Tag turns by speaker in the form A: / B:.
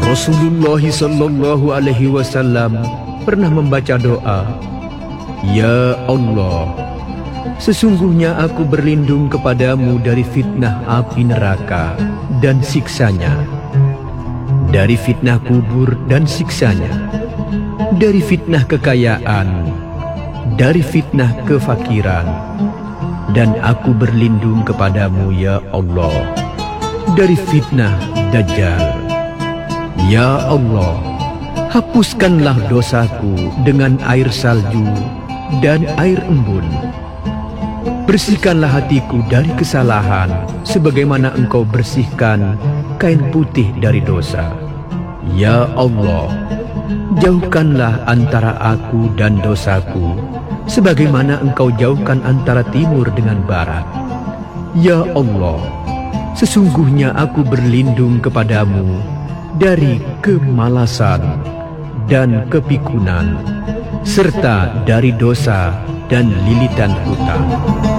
A: Rasulullah sallallahu alaihi wasallam pernah membaca doa, "Ya Allah, sesungguhnya aku berlindung kepadamu dari fitnah api neraka dan siksanya, dari fitnah kubur dan siksanya, dari fitnah kekayaan, dari fitnah kefakiran, dan aku berlindung kepadamu ya Allah dari fitnah Dajjal. Ya Allah, hapuskanlah dosaku dengan air salju dan air embun. Bersihkanlah hatiku dari kesalahan sebagaimana Engkau bersihkan kain putih dari dosa. Ya Allah, jauhkanlah antara aku dan dosaku sebagaimana Engkau jauhkan antara timur dengan barat. Ya Allah, sesungguhnya aku berlindung kepadamu dari kemalasan dan kepikunan, serta dari dosa dan lilitan hutang."